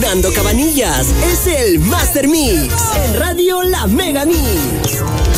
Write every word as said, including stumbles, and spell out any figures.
Fernando Cabanillas. Es el Master Mix en Radio La Mega Mix.